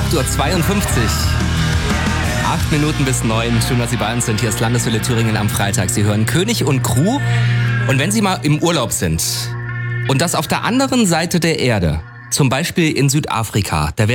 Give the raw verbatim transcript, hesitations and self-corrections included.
acht Uhr zweiundfünfzig. Acht Minuten bis neun. Schön, dass Sie bei uns sind. Hier ist Landeswelle Thüringen am Freitag. Sie hören König und Crew. Und wenn Sie mal im Urlaub sind und das auf der anderen Seite der Erde, zum Beispiel in Südafrika, da